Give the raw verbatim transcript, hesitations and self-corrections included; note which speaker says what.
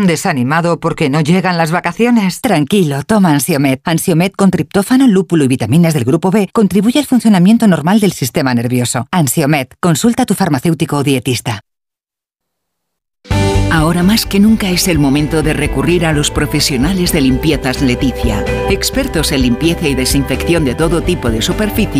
Speaker 1: ¿Desanimado porque no llegan las vacaciones?
Speaker 2: Tranquilo, toma Ansiomed. Ansiomed con triptófano, lúpulo y vitaminas del grupo B contribuye al funcionamiento normal del sistema nervioso. Ansiomed, consulta a tu farmacéutico o dietista.
Speaker 3: Ahora más que nunca es el momento de recurrir a los profesionales de Limpiezas Leticia, expertos en limpieza y desinfección de todo tipo de superficie